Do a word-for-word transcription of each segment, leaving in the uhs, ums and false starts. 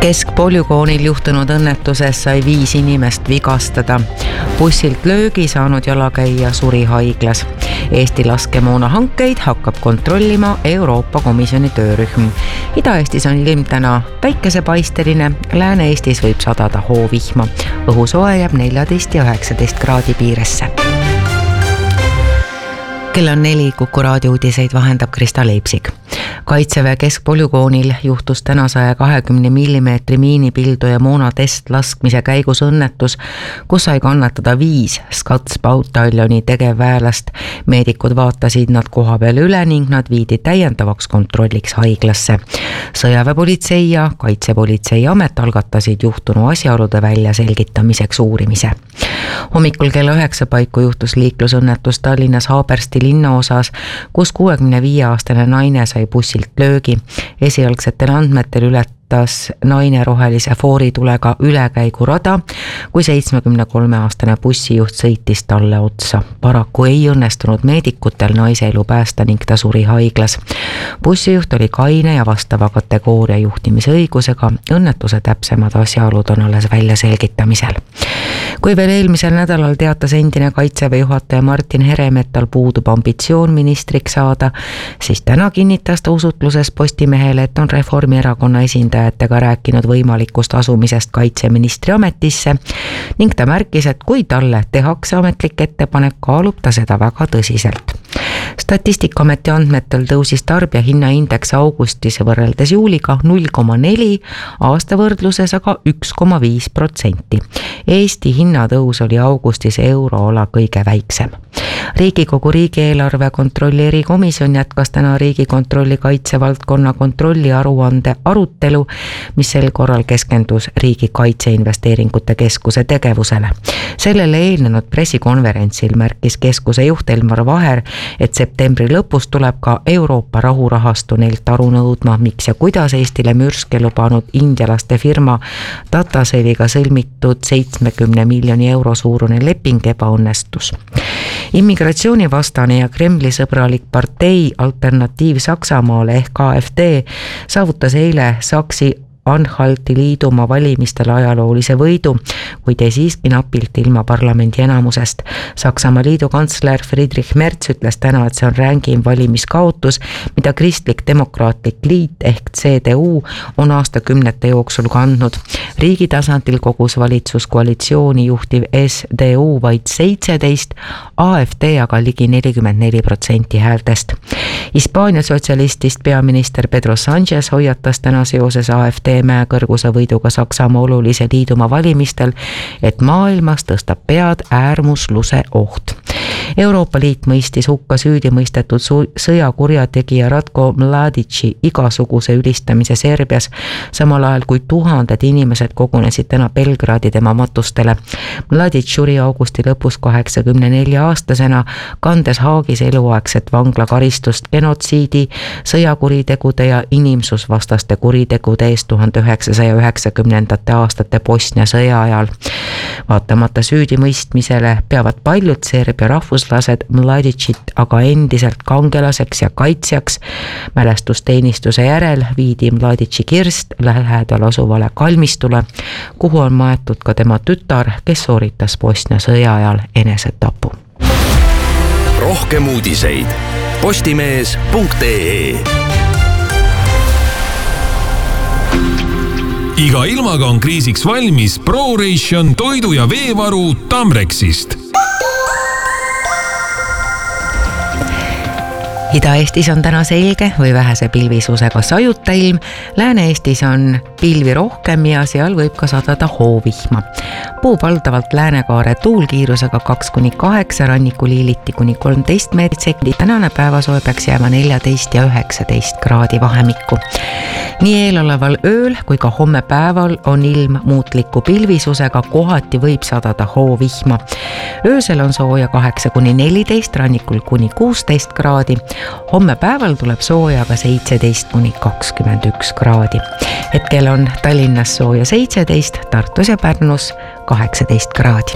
Keskpolügoonil juhtunud õnnetuses sai viis inimest vigastada. Bussilt löögi saanud jalakäija suri haiglas. Eesti laskemoona hankeid hakkab kontrollima Euroopa Komisjoni töörühm. Ida-Eestis on ilm täna päikesepaisteline, Lääne-Eestis võib sadada hoovihma. Õhusoe jääb neljateist ja üheksateist kraadi piiresse. Kell on neli, Kuku raadio uudiseid vahendab Krista Leipsik. Kaitseväe keskpolügoonil juhtus täna saja kahekümne millimeetri miinipildu ja moona test laskmise käigus õnnetus, kus sai kannatada viis Skats-Bautaljoni tegevväelast. Meedikud vaatasid nad koha peal üle ning nad viidi täiendavaks kontrolliks haiglasse. Sõjaväepolitsei ja Kaitsepolitsei amet algatasid juhtunu asjaolude välja selgitamiseks uurimise. Hommikul kella üheksa paiku juhtus liiklusõnnetus Tallinnas Haabersti linnaosas, kus kuuekümne viie aastane naine sai bussilt löögi. Esialgsetel andmetel ületas naine rohelise fooritulega ülekäigurada, kui seitsmekümne kolme aastane bussijuht sõitis talle otsa. Paraku ei õnnestunud meedikutel naise elu päästa ning ta suri haiglas. Bussijuht oli kaine ja vastava kategooria juhtimisõigusega. Õnnetuse täpsemad asjaolud on alles välja selgitamisel. Kui veel eelmisel nädalal teatas endine Kaitseväe juhataja Martin Herem, et tal puudub ambitsioon ministriks saada, siis täna kinnitas ta usutluses Postimehele, et on Reformierakonna esindajatega rääkinud võimalikust asumisest kaitseministri ametisse ning ta märkis, et kui talle tehakse ametlik ettepanek, kaalub ta seda väga tõsiselt. Statistikaameti andmetel tõusis tarbijahinnaindeks augustis võrreldes juuliga null koma neli, aasta võrdluses aga üks koma viis protsenti. Eesti hinnatõus oli augustis euroala kõige väiksem. Riigikogu riigieelarve kontrolli erikomisjon jätkas täna Riigikontrolli kaitsevaldkonna kontrolli aruande arutelu, mis sel korral keskendus Riigi Kaitseinvesteeringute Keskuse tegevusele. Sellele eelnenud pressikonverentsil märkis keskuse juht Elmar Vaher, et septembri lõpus tuleb ka Euroopa rahurahastu neilt aru nõudma, miks ja kuidas Eestile mürske lubanud indialaste firma Dataseviga sõlmitud seitsmekümne miljoni euro suurune leping ebaõnnestus. Immigratsioonivastane ja Kremli sõbralik partei Alternatiiv Saksamaale ehk A F D saavutas eile Saksi Anhalti liiduma valimistel ajaloolise võidu, kuid ei siiski napilt ilma parlamendi enamusest. Saksamaa liidu kantsler Friedrich Merz ütles täna, et see on räängim valimiskaotus, mida kristlik demokraatlik liit ehk C D U on aastakümnete jooksul kandnud. Riigi tasandil kogus valitsuskoalitsiooni juhtiv S D U vaid seitseteist, A F D aga ligi nelikümmend neli protsenti häältest. Hispaania sotsialistist peaminister Pedro Sánchez hoiatas täna seoses A F D mäekõrguse võiduga Saksamaa olulise liiduma valimistel, et maailmas tõstab pead äärmusluse oht. Euroopa Liit mõistis hukka süüdi mõistetud sõjakurjategija Ratko Mladici igasuguse ülistamise Serbias, samal ajal kui tuhanded inimesed kogunesid täna Belgradi tema matustele. Mladic suri augusti lõpus kaheksakümne nelja aastasena, kandes Haagis eluaegset vanglakaristust genotsiidi, sõjakuritegude ja inimsusvastaste kuritegude eest tuhande üheksasaja üheksakümnendate aastate Bosnia sõja ajal. Vaatamata süüdimõistmisele peavad paljud Serbia rahvuslased Mladicit aga endiselt kangelaseks ja kaitsjaks. Mälestusteenistuse järel viidi Mladici kirst lähedal asuvale kalmistule, kuhu on maetud ka tema tütar, kes sooritas Bosnia sõja ajal enesetapu. Rohkem uudiseid postimees punkt ee. Iga ilmaga on kriisiks valmis ProRation toidu- ja veevaru Tamrexist. Ida-Eestis on täna selge või vähese pilvisusega sajuta ilm, Lääne-Eestis on pilvi rohkem ja seal võib ka sadada hoovihma. Puu valdavalt läänekaare tuulkiirusega kaks kuni kaheksa, rannikuliiliti kuni kolmteist meetrit sekundit. Tänane päevasoe peaks jääma neljateist ja üheksateist kraadi vahemikku. Nii eeloleval ööl kui ka homme päeval on ilm muutliku pilvisusega, kohati võib sadada hoovihma. Öösel on sooja kaheksa kuni neliteist, rannikul kuni kuusteist kraadi. Homme päeval tuleb sooja ka seitseteist kuni kakskümmend üks kraadi. Hetkel on Tallinnas sooja seitseteist, Tartus ja Pärnus kaheksateist kraadi.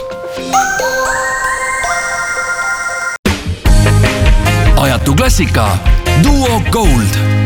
Ajatu klassika Duo Gold.